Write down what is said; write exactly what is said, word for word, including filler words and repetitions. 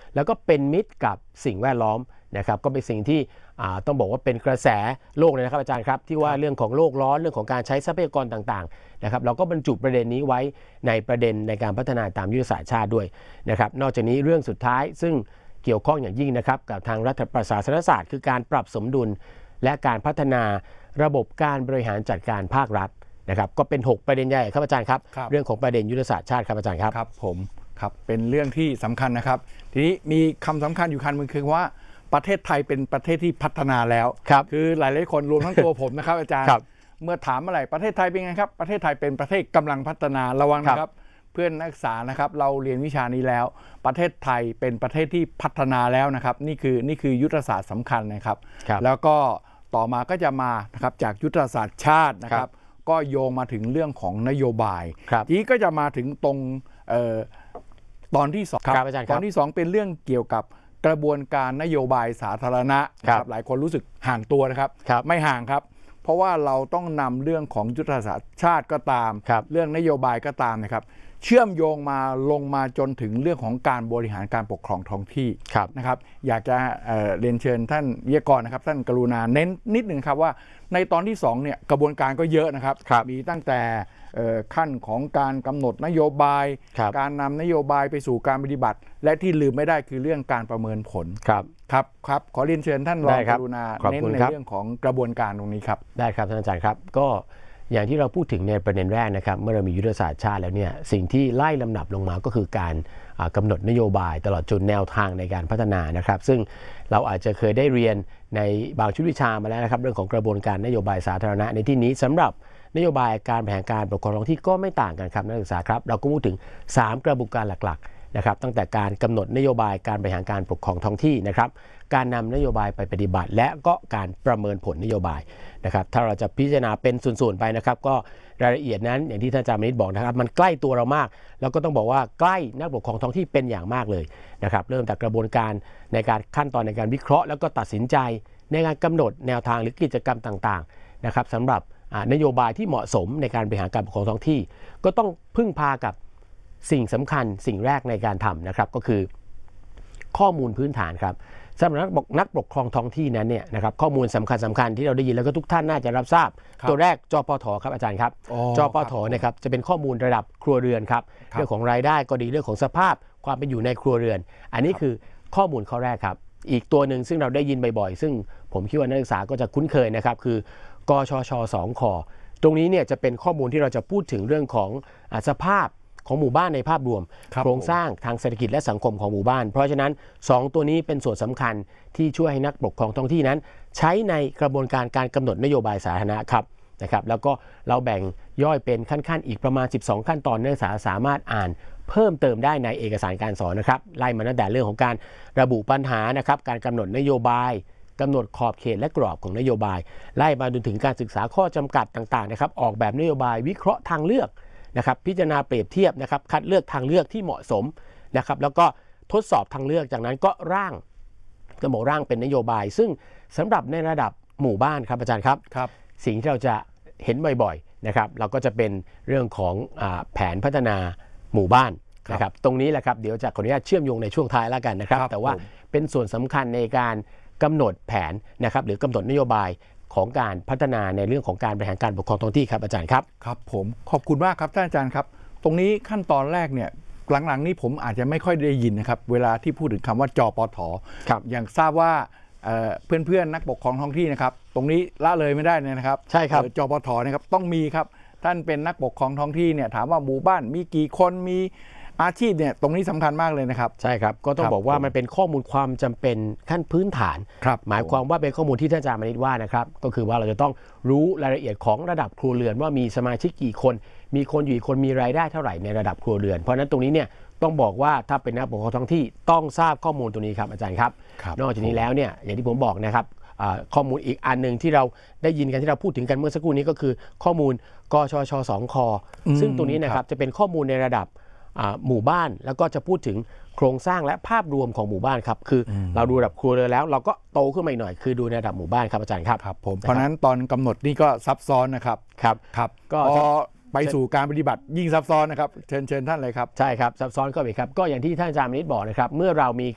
แล้วก็เป็นมิตรกับสิ่งแวดล้อมนะครับก็เป็นสิ่งที่ต้องบอกว่าเป็นกระแสโลกเลยนะครับอาจารย์ครับที่ว่าเรื่องของโลกร้อนเรื่องของการใช้ทรัพยากรต่างๆนะครับเราก็บรรจุประเด็นนี้ไว้ในประเด็นในการพัฒนาตามยุทธศาสตร์ชาติด้วยนะครับนอกจากนี้เรื่องสุดท้ายซึ่งเกี่ยวข้องอย่างยิ่งนะครับกับทางรัฐประศาสนศาสตร์คือการปรับสมดุลและการพัฒนาระบบการบริหารจัดการภาครัฐนะครับก็เป็นหกประเด็นใหญ่ครับอาจารย์ครับเรื่องของประเด็นยุทธศาสตร์ชาติครับอาจารย์ครับครับผมครับเป็นเรื่องที่สำคัญนะครับทีนี้มีคำสำคัญอยู่คำนึงคือว่าประเทศไทยเป็นประเทศที่พัฒนาแล้วคือหลายๆคนรวมทั้งตัวผมนะครับอาจารย์เมื่อถามอะไรประเทศไทยเป็นไงครับประเทศไทยเป็นประเทศกำลังพัฒนาระวังนะครับเพื่อนนักศึกษานะครับเราเรียนวิชานี้แล้วประเทศไทยเป็นประเทศที่พัฒนาแล้วนะครับนี่คือนี่คือยุทธศาสตร์สำคัญนะครับแล้วก็ต่อมาก็จะมานะครับจากยุทธศาสตร์ชาตินะครับก็โยงมาถึงเรื่องของนโยบายทีนี้ก็จะมาถึงตรงตอนที่สองตอนที่สองเป็นเรื่องเกี่ยวกับกระบวนการนโยบายสาธารณะนะครับหลายคนรู้สึกห่างตัวนะครับไม่ห่างครับเพราะว่าเราต้องนำเรื่องของยุทธศาสตร์ชาติก็ตามเรื่องนโยบายก็ตามนะครับเชื่อมโยงมาลงมาจนถึงเรื่องของการบริหารการปกครองท้องที่นะครับอยากจะ เอ่อ เรียนเชิญท่านวิทยากรนะครับท่านกรุณาเน้นนิดหนึ่งครับว่าในตอนที่สองเนี่ยกระบวนการก็เยอะนะครับมีตั้งแต่ขั้นของการกำหนดนโยบายการนำนโยบายไปสู่การปฏิบัติและที่ลืมไม่ได้คือเรื่องการประเมินผลครับครับครับขอเรียนเชิญท่านรองกรุณาเน้นในเรื่องของกระบวนการตรงนี้ครับได้ครับท่านอาจารย์ครับก็อย่างที่เราพูดถึงในประเด็นแรกนะครับเมื่อเรามียุทธศาสตร์ชาติแล้วเนี่ยสิ่งที่ไล่ลำดับลงมาก็คือการกำหนดนโยบายตลอดจนแนวทางในการพัฒนานะครับซึ่งเราอาจจะเคยได้เรียนในบางชุดวิชามาแล้วนะครับเรื่องของกระบวนการนโยบายสาธารณะในที่นี้สำหรับนโยบายการบริหารการปกครองท้องที่ก็ไม่ต่างกันครับนักศึกษาครับเราก็พูดถึงสามกระบวนการหลักๆนะครับตั้งแต่การกำหนดนโยบายการบริหารการปกครองท้องที่นะครับการนำนโยบายไปปฏิบัติและก็การประเมินผลนโยบายนะครับถ้าเราจะพิจารณาเป็นส่วนๆไปนะครับก็รายละเอียดนั้นอย่างที่ท่านอาจารย์มณิษฐ์บอกนะครับมันใกล้ตัวเรามากแล้วก็ต้องบอกว่าใกล้นักปกครองท้องที่เป็นอย่างมากเลยนะครับเริ่มจากกระบวนการในการขั้นตอนในการวิเคราะห์แล้วก็ตัดสินใจในการกำหนดแนวทางหรือกิจกรรมต่างๆนะครับสำหรับนโยบายที่เหมาะสมในการบริหารการปกครองท้องที่ก็ต้องพึ่งพากับสิ่งสำคัญสิ่งแรกในการทำนะครับก็คือข้อมูลพื้นฐานครับสำหรับนักปกครองท้องที่นั้นเนี่ยนะครับข้อมูลสำคัญสำคัญที่เราได้ยินแล้วก็ทุกท่านน่าจะรับทราบตัวแรกจปทครับอาจารย์ครับจปทนะครับจะเป็นข้อมูลระดับครัวเรือนครับเรื่องของรายได้ก็ดีเรื่องของสภาพความเป็นอยู่ในครัวเรือนอันนี้คือข้อมูลข้อแรกครับอีกตัวหนึ่งซึ่งเราได้ยินบ่อยๆซึ่งผมคิดว่านักศึกษาก็จะคุ้นเคยนะครับคือกชชสองคตรงนี้เนี่ยจะเป็นข้อมูลที่เราจะพูดถึงเรื่องของสภาพของหมู่บ้านในภาพรวมโครงสร้างทางเศรษฐกิจและสังคมของหมู่บ้านเพราะฉะนั้นสองตัวนี้เป็นส่วนสำคัญที่ช่วยให้นักปกครองท้องที่นั้นใช้ในกระบวนการการกำหนดนโยบายสาธารณะครับนะครับแล้วก็เราแบ่งย่อยเป็นขั้นๆอีกประมาณสิบสองขั้นตอนนักศึกษาสามารถอ่านเพิ่มเติมได้ในเอกสารการสอนนะครับไล่มาตั้งแต่เรื่องของการระบุปัญหานะครับการกำหนดนโยบายกำหนดขอบเขตและกรอบของนโยบายไล่มาจนถึงการศึกษาข้อจำกัดต่างๆนะครับออกแบบนโยบายวิเคราะห์ทางเลือกนะครับพิจารณาเปรียบเทียบนะครับคัดเลือกทางเลือกที่เหมาะสมนะครับแล้วก็ทดสอบทางเลือกจากนั้นก็ร่างจะบอกร่างเป็นนโยบายซึ่งสำหรับในระดับหมู่บ้านครับอาจารย์ครับครับสิ่งที่เราจะเห็นบ่อยๆนะครับเราก็จะเป็นเรื่องของอ่าแผนพัฒนาหมู่บ้านนะครับตรงนี้แหละครับเดี๋ยวจะขออนุญาตเชื่อมโยงในช่วงท้ายแล้วกันนะครับแต่ว่าเป็นส่วนสำคัญในการกำหนดแผนนะครับหรือกำหนดนโยบายของการพัฒนาในเรื่องของการบริหารการปกครองท้องที่ครับอาจารย์ครับครับผมขอบคุณมากครับท่านอาจารย์ครับตรงนี้ขั้นตอนแรกเนี่ยหลังๆนี้ผมอาจจะไม่ค่อยได้ยินนะครับเวลาที่พูดถึงคำว่าจปทอย่างทราบว่าเพื่อนๆนักปกครองท้องที่นะครับตรงนี้ละเลยไม่ได้นะครับใช่ครับจปทนะครับต้องมีครับท่านเป็นนักปกครองท้องที่เนี่ยถามว่าหมู่บ้านมีกี่คนมีอาชีพเนี่ยตรงนี้สำคัญมากเลยนะครับใช่ครับก็ต้องบอกว่ามันเป็นข้อมูลความจำเป็นขั้นพื้นฐานหมายความว่าเป็นข้อมูลที่ท่านอาจารย์มณิษฐ์ว่านะครับก็คือว่าเราจะต้องรู้รายละเอียดของระดับครัวเรือนว่ามีสมาชิกกี่คนมีคนอยู่กี่คนมีรายได้เท่าไหร่ในระดับครัวเรือนเพราะฉะนั้นตรงนี้เนี่ยต้องบอกว่าถ้าเป็นนักปกครองท้องที่ต้องทราบข้อมูลตรงนี้ครับอาจารย์ครับนอกจากนี้แล้วเนี่ยอย่างที่ผมบอกนะครับข้อมูลอีกอันหนึ่งที่เราได้ยินกันที่เราพูดถึงกันเมื่อสักครู่นี้ก็คือข้อมูลกชชสองคซึ่งตรงนี้นะครับจะเป็นข้อมูลในระดับหมู่บ้านแล้วก็จะพูดถึงโครงสร้างและภาพรวมของหมู่บ้านครับคือเราดูระดับครัวเรือนแล้วเราก็โตขึ้นมาอีกหน่อยคือดูในระดับหมู่บ้านครับอาจารย์ครับครับผมเพราะนั้นตอนกำหนดนี่ก็ซับซ้อนนะครับครับครับก็ไปสู่การปฏิบัติยิ่งซับซ้อนนะครับเชิญเชิญท่านเลยครับใช่ครับซับซ้อนก็อีกครับก็อย่างที่ท่านอาจารย์มณิษฐ์บอกนะครับเมื่อเรามี